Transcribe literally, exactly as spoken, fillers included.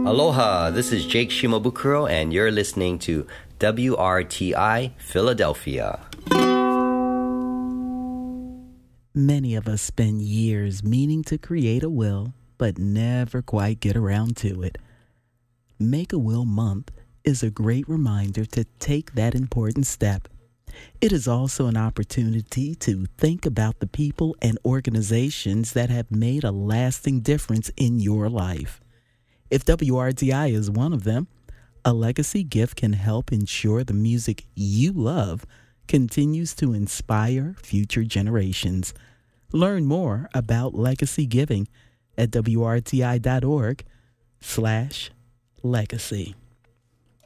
Aloha, this is Jake Shimabukuro, and you're listening to W R T I Philadelphia. Many of us spend years meaning to create a will, but never quite get around to it. Make a Will Month is a great reminder to take that important step. It is also an opportunity to think about the people and organizations that have made a lasting difference in your life. If W R T I is one of them, a legacy gift can help ensure the music you love continues to inspire future generations. Learn more about legacy giving at W R T I dot org slash legacy.